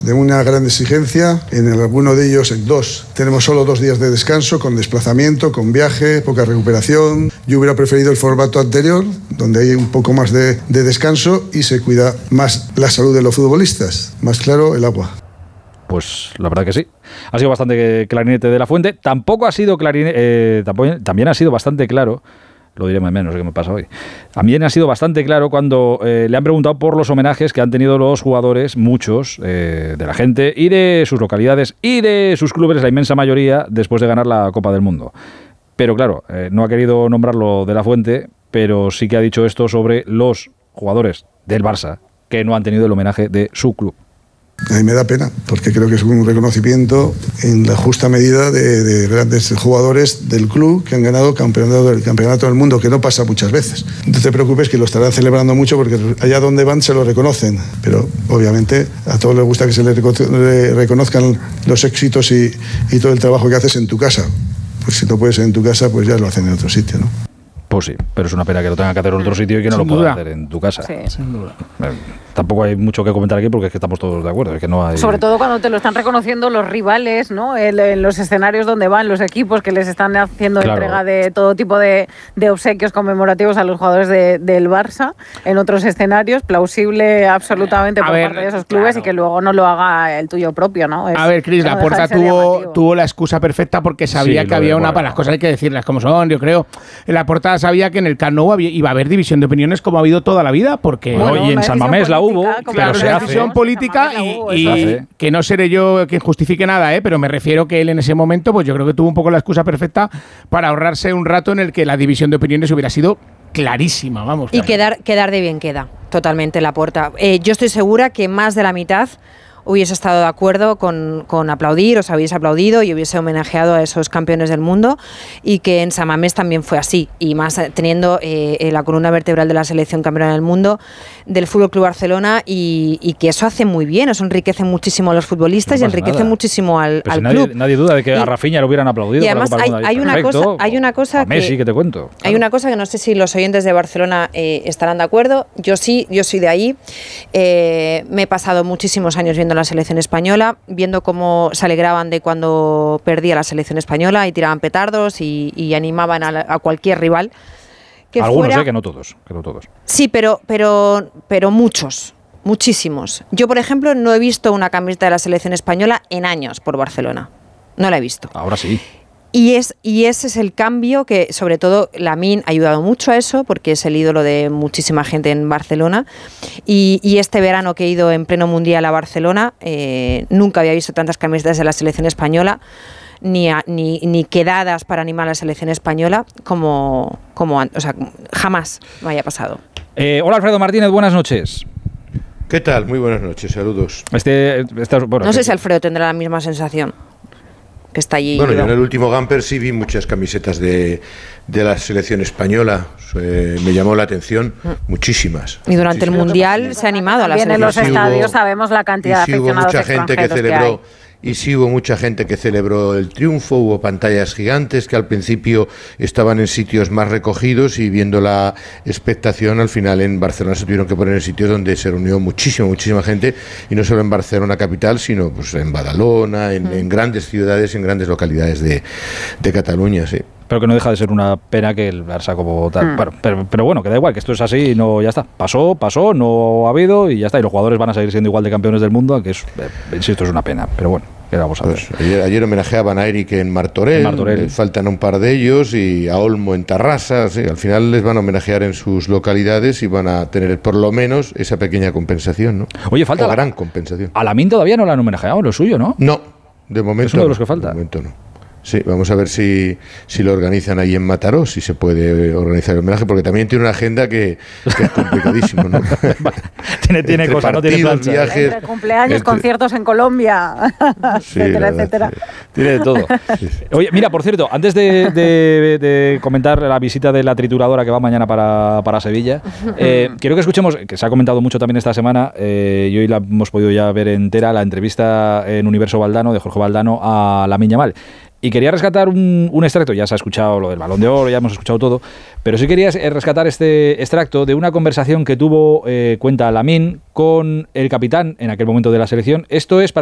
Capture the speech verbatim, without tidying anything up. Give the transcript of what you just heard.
De una gran exigencia, en alguno de ellos, en dos, tenemos solo dos días de descanso, con desplazamiento, con viaje, poca recuperación. Yo hubiera preferido el formato anterior, donde hay un poco más de, de descanso y se cuida más la salud de los futbolistas. Más claro, el agua. Pues la verdad que sí. Ha sido bastante clarinete de la Fuente. Tampoco ha sido clarinete, eh, tampoco, también ha sido bastante claro. Lo diré más o menos, ¿qué me pasa hoy? También ha sido bastante claro cuando eh, le han preguntado por los homenajes que han tenido los jugadores, muchos, eh, de la gente y de sus localidades y de sus clubes, la inmensa mayoría, después de ganar la Copa del Mundo. Pero claro, eh, no ha querido nombrarlo de la Fuente, pero sí que ha dicho esto sobre los jugadores del Barça que no han tenido el homenaje de su club. A mí me da pena, porque creo que es un reconocimiento en la justa medida de, de grandes jugadores del club que han ganado campeonato del campeonato del mundo, que no pasa muchas veces. No te preocupes, que lo estarán celebrando mucho, porque allá donde van se lo reconocen, pero obviamente a todos les gusta que se les reconozcan los éxitos y, y todo el trabajo que haces en tu casa. Pues si no puedes en tu casa, pues ya lo hacen en otro sitio, ¿no? Pues sí, pero es una pena que lo tenga que hacer en otro sitio y que no Sin lo pueda duda. hacer en tu casa. Sí. Sin duda. Eh, tampoco hay mucho que comentar aquí porque es que estamos todos de acuerdo. Es que no hay... Sobre todo cuando te lo están reconociendo los rivales, ¿no? El, en los escenarios donde van los equipos que les están haciendo Claro. entrega de todo tipo de, de obsequios conmemorativos a los jugadores de, del Barça en otros escenarios, plausible absolutamente A por ver, parte de esos clubes, claro. y que luego no lo haga el tuyo propio, ¿no? Es- A ver, Cris, no deja de Laporta ser tuvo, llamativo. tuvo la excusa perfecta porque sabía Sí, que lo había de- una... bueno. Para las cosas hay que decirlas como son, yo creo. Laporta sabía que en el Camp Nou había- iba a haber división de opiniones como ha habido toda la vida, porque... Bueno, y en una San decisión Mamés la política, hubo, como pero Claro, se una hace. decisión política San Mamés y, la hubo, y se hace. que no seré yo quien justifique nada, ¿eh? Pero me refiero que él en ese momento, pues yo creo que tuvo un poco la excusa perfecta para ahorrarse un rato en el que la división de opiniones hubiera sido clarísima, vamos. Y quedar, quedar de bien queda, totalmente Laporta. Eh, yo estoy segura que más de la mitad hubiese estado de acuerdo con, con aplaudir, os habéis aplaudido y hubiese homenajeado a esos campeones del mundo, y que en San Mamés también fue así, y más eh, teniendo eh, la columna vertebral de la selección campeona del mundo, del Fútbol Club Barcelona, y, y que eso hace muy bien, eso enriquece muchísimo a los futbolistas No pues pasa y enriquece nada. muchísimo al, Pero si al nadie, club. nadie duda de que Y- a Rafinha lo hubieran aplaudido. y por la además Copa del hay- Mundo. hay una Perfecto. cosa- hay una cosa a Messi, que- que te cuento. Hay una cosa que no sé si los oyentes de Barcelona eh, estarán de acuerdo. Yo sí, yo soy de ahí. Eh, me he pasado muchísimos años viendo la selección española, viendo cómo se alegraban de cuando perdía la selección española y tiraban petardos y, y animaban a, la- a cualquier rival. Que Algunos, fuera- eh, que no todos, que no todos. Sí, pero, pero, pero muchos, muchísimos. Yo, por ejemplo, no he visto una camiseta de la selección española en años por Barcelona. No la he visto. Ahora sí. Y, es, y ese es el cambio que, sobre todo, Lamine ha ayudado mucho a eso, porque es el ídolo de muchísima gente en Barcelona. Y, y este verano que he ido en pleno mundial a Barcelona, eh, nunca había visto tantas camisetas de la selección española, ni, a- ni, ni quedadas para animar a la selección española, como, como an- o sea, jamás me haya pasado. Eh, hola Alfredo Martínez, buenas noches. ¿Qué tal? Muy buenas noches, saludos. Este, este- bueno, No sé que- si Alfredo tendrá la misma sensación, que está allí. Bueno, yo en el último Gamper sí vi muchas camisetas de, de la selección española. Eh, me llamó la atención muchísimas. Y durante el Muchísimas. Mundial se ha animado a la También en los selección. Sí hubo- estadios sabemos la cantidad y de sí hubo aficionados mucha gente que extranjeros que hay. celebró y sí hubo mucha gente que celebró el triunfo, hubo pantallas gigantes que al principio estaban en sitios más recogidos y viendo la expectación al final en Barcelona se tuvieron que poner en sitios donde se reunió muchísima, muchísima gente, y no solo en Barcelona capital, sino pues en Badalona, en, en grandes ciudades, en grandes localidades de, de Cataluña, sí. pero que no deja de ser una pena que el Barça como tal. Mm. Bueno, pero, pero bueno, que da igual, que esto es así y no, ya está. Pasó, pasó, no ha habido y ya está. Y los jugadores van a seguir siendo igual de campeones del mundo, que es, eh, insisto, es una pena. Pero bueno, ¿qué vamos a ver? Pues ayer, ayer homenajeaban a Eric en Martorell, En Martorell. eh, faltan un par de ellos, y a Olmo en Tarrasa. Sí, al final les van a homenajear en sus localidades y van a tener por lo menos esa pequeña compensación, ¿no? Oye, falta O la- gran compensación. A Lamine todavía no lo han homenajeado, lo suyo, ¿no? No, de momento Es uno de los no, que falta. De momento no. Sí, vamos a ver si, si lo organizan ahí en Mataró, si se puede organizar el homenaje, porque también tiene una agenda que, que es complicadísimo, ¿no? tiene tiene Entre cosas, no tiene partidos, plancha. viajes, Entre cumpleaños, entre- conciertos en Colombia, Sí, etcétera, la verdad, etcétera. sí. Tiene de todo. Oye, mira, por cierto, antes de, de- de comentar la visita de la trituradora que va mañana para, para Sevilla, eh, quiero que escuchemos, que se ha comentado mucho también esta semana, eh, y hoy la hemos podido ya ver entera, la entrevista en Universo Valdano, de Jorge Valdano, a Lamine Yamal. Y quería rescatar un, un extracto, ya se ha escuchado lo del Balón de Oro, ya hemos escuchado todo, pero sí quería rescatar este extracto de una conversación que tuvo, eh, cuenta Lamine, con el capitán en aquel momento de la selección. Esto es para